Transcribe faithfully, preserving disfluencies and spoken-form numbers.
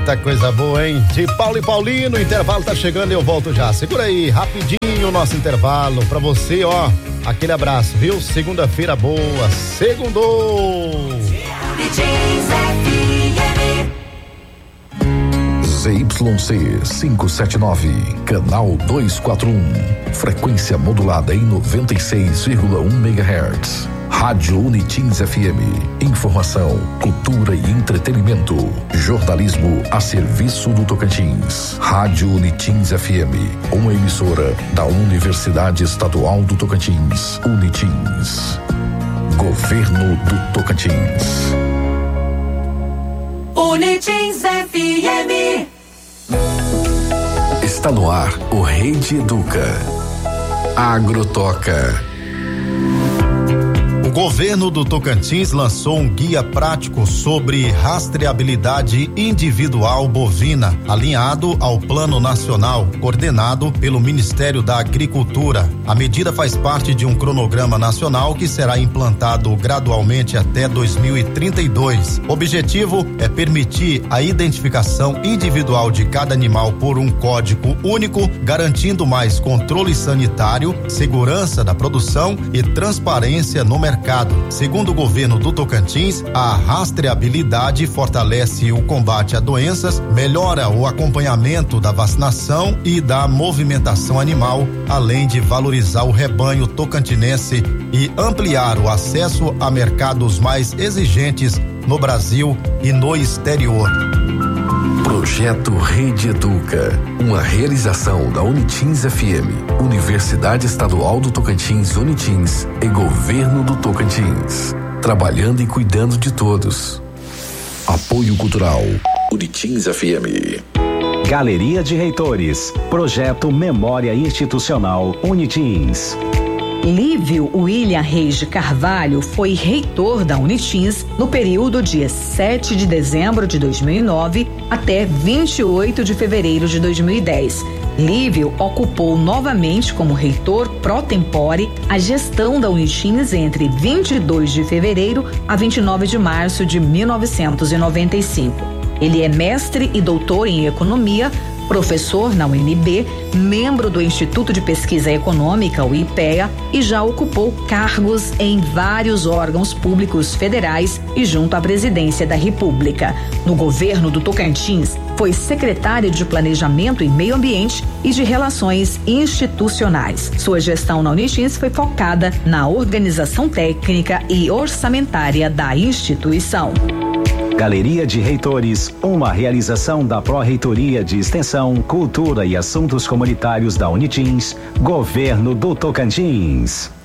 Eita, coisa boa, hein? De Paulo e Paulino, o intervalo tá chegando e eu volto já. Segura aí, rapidinho o nosso intervalo pra você, ó. Aquele abraço, viu? Segunda-feira boa, segundou! Z Y C quinhentos e setenta e nove, canal duzentos e quarenta e um, frequência modulada em noventa e seis vírgula um megahertz. Rádio Unitins F M, informação, cultura e entretenimento, jornalismo a serviço do Tocantins. Rádio Unitins F M, uma emissora da Universidade Estadual do Tocantins, Unitins. Governo do Tocantins. Unitins F M. Está no ar o Rede Educa. Agrotoca. O governo do Tocantins lançou um guia prático sobre rastreabilidade individual bovina, alinhado ao Plano Nacional, coordenado pelo Ministério da Agricultura. A medida faz parte de um cronograma nacional que será implantado gradualmente até dois mil e trinta e dois. O objetivo é permitir a identificação individual de cada animal por um código único, garantindo mais controle sanitário, segurança da produção e transparência no mercado. Segundo o governo do Tocantins, a rastreabilidade fortalece o combate a doenças, melhora o acompanhamento da vacinação e da movimentação animal, além de valorizar o rebanho tocantinense e ampliar o acesso a mercados mais exigentes no Brasil e no exterior. Projeto Rede Educa, uma realização da Unitins F M, Universidade Estadual do Tocantins Unitins e Governo do Tocantins, trabalhando e cuidando de todos. Apoio Cultural, Unitins F M. Galeria de Reitores, Projeto Memória Institucional Unitins. Lívio William Reis de Carvalho foi reitor da Unitins no período de sete de dezembro de dois mil e nove até vinte e oito de fevereiro de dois mil e dez. Lívio ocupou novamente como reitor pro tempore a gestão da Unitins entre vinte e dois de fevereiro a vinte e nove de março de mil novecentos e noventa e cinco. Ele é mestre e doutor em economia, professor na U N B, membro do Instituto de Pesquisa Econômica, o I P E A, e já ocupou cargos em vários órgãos públicos federais e junto à presidência da República. No governo do Tocantins, foi secretário de Planejamento e Meio Ambiente e de Relações Institucionais. Sua gestão na Unitins foi focada na organização técnica e orçamentária da instituição. Galeria de Reitores, uma realização da Pró-Reitoria de Extensão, Cultura e Assuntos Comunitários da Unitins, Governo do Tocantins.